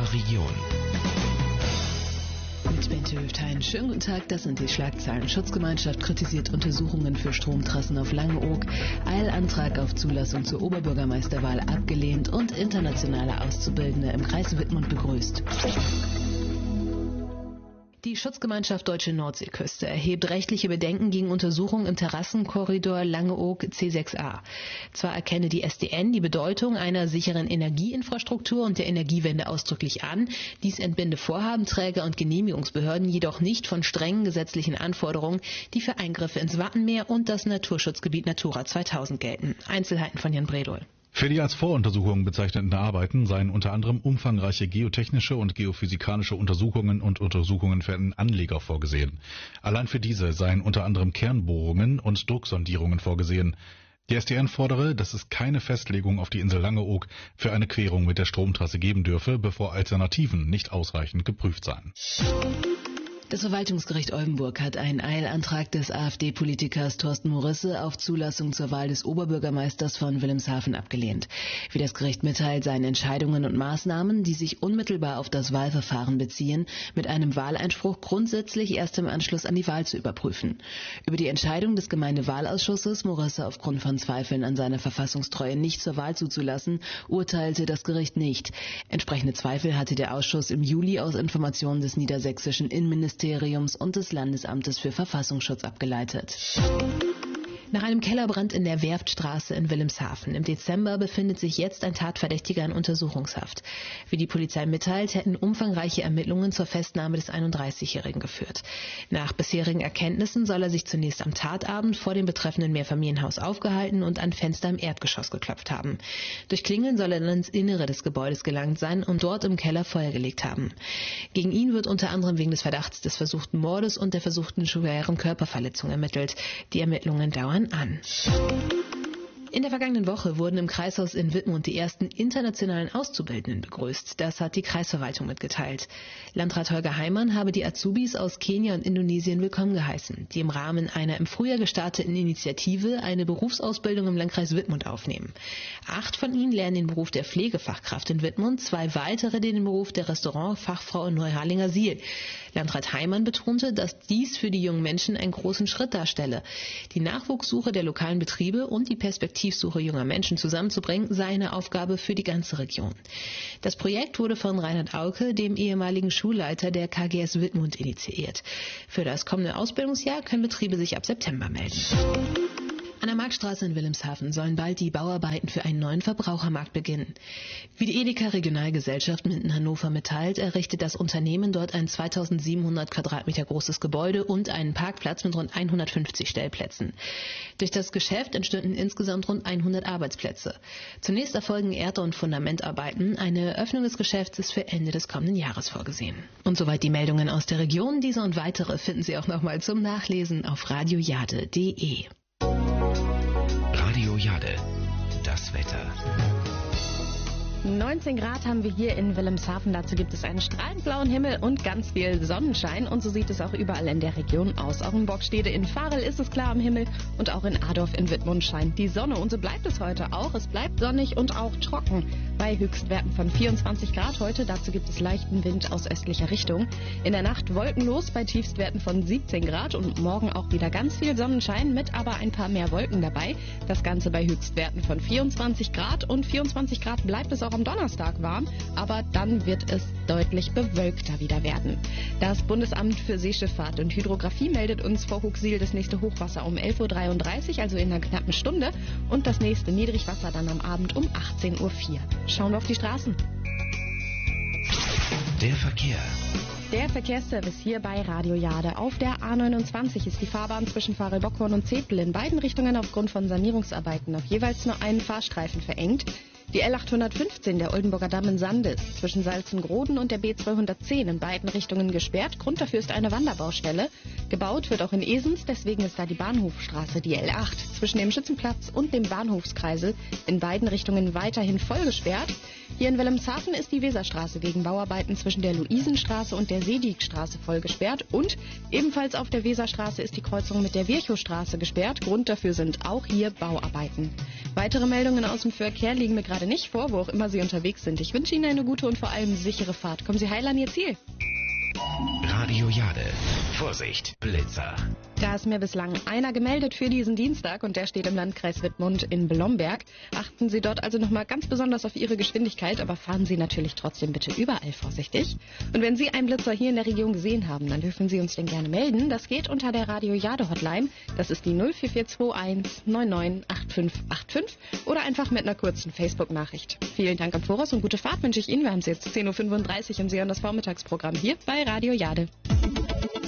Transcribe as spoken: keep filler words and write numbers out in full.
der Region. Mit Bente Hüftein. Schönen guten Tag, das sind die Schlagzeilen. Schutzgemeinschaft kritisiert Untersuchungen für Stromtrassen auf Langeoog, Eilantrag auf Zulassung zur Oberbürgermeisterwahl abgelehnt und internationale Auszubildende im Kreis Wittmund begrüßt. Die Schutzgemeinschaft Deutsche Nordseeküste erhebt rechtliche Bedenken gegen Untersuchungen im Terrassenkorridor Langeoog C sechs a. Zwar erkenne die S D N die Bedeutung einer sicheren Energieinfrastruktur und der Energiewende ausdrücklich an, dies entbinde Vorhabenträger und Genehmigungsbehörden jedoch nicht von strengen gesetzlichen Anforderungen, die für Eingriffe ins Wattenmeer und das Naturschutzgebiet Natura zweitausend gelten. Einzelheiten von Jan Bredol. Für die als Voruntersuchungen bezeichneten Arbeiten seien unter anderem umfangreiche geotechnische und geophysikalische Untersuchungen und Untersuchungen für einen Anleger vorgesehen. Allein für diese seien unter anderem Kernbohrungen und Drucksondierungen vorgesehen. Die S D N fordere, dass es keine Festlegung auf die Insel Langeoog für eine Querung mit der Stromtrasse geben dürfe, bevor Alternativen nicht ausreichend geprüft seien. Das Verwaltungsgericht Oldenburg hat einen Eilantrag des AfD-Politikers Thorsten Morisse auf Zulassung zur Wahl des Oberbürgermeisters von Wilhelmshaven abgelehnt. Wie das Gericht mitteilt, seien Entscheidungen und Maßnahmen, die sich unmittelbar auf das Wahlverfahren beziehen, mit einem Wahleinspruch grundsätzlich erst im Anschluss an die Wahl zu überprüfen. Über die Entscheidung des Gemeindewahlausschusses, Morisse aufgrund von Zweifeln an seiner Verfassungstreue nicht zur Wahl zuzulassen, urteilte das Gericht nicht. Entsprechende Zweifel hatte der Ausschuss im Juli aus Informationen des niedersächsischen Innenministeriums und des Landesamtes für Verfassungsschutz abgeleitet. Nach einem Kellerbrand in der Werftstraße in Wilhelmshaven im Dezember befindet sich jetzt ein Tatverdächtiger in Untersuchungshaft. Wie die Polizei mitteilt, hätten umfangreiche Ermittlungen zur Festnahme des einunddreißigjährigen geführt. Nach bisherigen Erkenntnissen soll er sich zunächst am Tatabend vor dem betreffenden Mehrfamilienhaus aufgehalten und an Fenster im Erdgeschoss geklopft haben. Durch Klingeln soll er dann ins Innere des Gebäudes gelangt sein und dort im Keller Feuer gelegt haben. Gegen ihn wird unter anderem wegen des Verdachts des versuchten Mordes und der versuchten schweren Körperverletzung ermittelt. Die Ermittlungen dauern an. In der vergangenen Woche wurden im Kreishaus in Wittmund die ersten internationalen Auszubildenden begrüßt. Das hat die Kreisverwaltung mitgeteilt. Landrat Holger Heimann habe die Azubis aus Kenia und Indonesien willkommen geheißen, die im Rahmen einer im Frühjahr gestarteten Initiative eine Berufsausbildung im Landkreis Wittmund aufnehmen. Acht von ihnen lernen den Beruf der Pflegefachkraft in Wittmund, zwei weitere den Beruf der Restaurantfachfrau in Neuharlinger Siel. Landrat Heimann betonte, dass dies für die jungen Menschen einen großen Schritt darstelle. Die Nachwuchssuche der lokalen Betriebe und die Perspektive Suche junger Menschen zusammenzubringen, sei eine Aufgabe für die ganze Region. Das Projekt wurde von Reinhard Auke, dem ehemaligen Schulleiter der K G S Wittmund, initiiert. Für das kommende Ausbildungsjahr können Betriebe sich ab September melden. An der Marktstraße in Wilhelmshaven sollen bald die Bauarbeiten für einen neuen Verbrauchermarkt beginnen. Wie die Edeka Regionalgesellschaft Minden Hannover mitteilt, errichtet das Unternehmen dort ein zweitausendsiebenhundert Quadratmeter großes Gebäude und einen Parkplatz mit rund hundertfünfzig Stellplätzen. Durch das Geschäft entstünden insgesamt rund hundert Arbeitsplätze. Zunächst erfolgen Erd- und Fundamentarbeiten. Eine Eröffnung des Geschäfts ist für Ende des kommenden Jahres vorgesehen. Und soweit die Meldungen aus der Region. Diese und weitere finden Sie auch nochmal zum Nachlesen auf radiojade punkt de. Radio Jade, das Wetter. neunzehn Grad haben wir hier in Wilhelmshaven. Dazu gibt es einen strahlend blauen Himmel und ganz viel Sonnenschein. Und so sieht es auch überall in der Region aus. Auch in Bockstede in Varel ist es klar am Himmel und auch in Adorf in Wittmund scheint die Sonne. Und so bleibt es heute auch. Es bleibt sonnig und auch trocken bei Höchstwerten von vierundzwanzig Grad heute. Dazu gibt es leichten Wind aus östlicher Richtung. In der Nacht wolkenlos bei Tiefstwerten von siebzehn Grad und morgen auch wieder ganz viel Sonnenschein mit aber ein paar mehr Wolken dabei. Das Ganze bei Höchstwerten von vierundzwanzig Grad und vierundzwanzig Grad bleibt es auch am Donnerstag warm, aber dann wird es deutlich bewölkter wieder werden. Das Bundesamt für Seeschifffahrt und Hydrographie meldet uns vor Huxil das nächste Hochwasser um elf Uhr dreiunddreißig, also in einer knappen Stunde, und das nächste Niedrigwasser dann am Abend um achtzehn Uhr vier. Schauen wir auf die Straßen. Der Verkehr. Der Verkehrsservice hier bei Radio Jade. Auf der A neunundzwanzig ist die Fahrbahn zwischen Varel-Bockhorn und Zepel in beiden Richtungen aufgrund von Sanierungsarbeiten auf jeweils nur einen Fahrstreifen verengt. Die L achthundertfünfzehn, der Oldenburger Damm in Sande, ist zwischen Salzengroden und der B zweihundertzehn in beiden Richtungen gesperrt. Grund dafür ist eine Wanderbaustelle. Gebaut wird auch in Esens, deswegen ist da die Bahnhofstraße, die L acht, zwischen dem Schützenplatz und dem Bahnhofskreisel in beiden Richtungen weiterhin voll gesperrt. Hier in Wilhelmshaven ist die Weserstraße wegen Bauarbeiten zwischen der Luisenstraße und der Seedigstraße voll gesperrt. Und ebenfalls auf der Weserstraße ist die Kreuzung mit der Virchowstraße gesperrt. Grund dafür sind auch hier Bauarbeiten. Weitere Meldungen aus dem Verkehr liegen mir gerade nicht vor, wo auch immer Sie unterwegs sind. Ich wünsche Ihnen eine gute und vor allem sichere Fahrt. Kommen Sie heil an Ihr Ziel. Radio Jade. Vorsicht, Blitzer. Da ist mir bislang einer gemeldet für diesen Dienstag und der steht im Landkreis Wittmund in Blomberg. Achten Sie dort also nochmal ganz besonders auf Ihre Geschwindigkeit, aber fahren Sie natürlich trotzdem bitte überall vorsichtig. Und wenn Sie einen Blitzer hier in der Region gesehen haben, dann dürfen Sie uns den gerne melden. Das geht unter der Radio Jade Hotline. Das ist die null vier vier zwei eins neun neun acht fünf acht fünf oder einfach mit einer kurzen Facebook-Nachricht. Vielen Dank am Voraus und gute Fahrt wünsche ich Ihnen. Wir haben es jetzt zehn Uhr fünfunddreißig und Sie hören das Vormittagsprogramm hier bei Radio Jade.